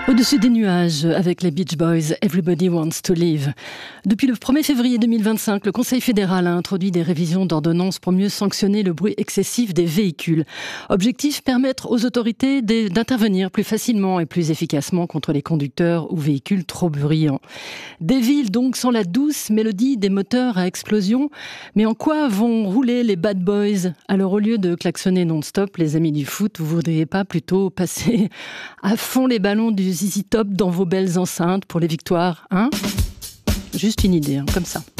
Au-dessus des nuages, avec les Beach Boys, Everybody Wants to Live. Depuis le 1er février 2025, le Conseil fédéral a introduit des révisions d'ordonnances pour mieux sanctionner le bruit excessif des véhicules. Objectif, permettre aux autorités d'intervenir plus facilement et plus efficacement contre les conducteurs ou véhicules trop bruyants. Des villes donc sans la douce mélodie des moteurs à explosion. Mais en quoi vont rouler les bad boys? Alors au lieu de klaxonner non-stop, les amis du foot, vous voudriez pas plutôt passer à fond les ballons du ZZ Top dans vos belles enceintes pour les victoires, hein? Juste une idée, comme ça.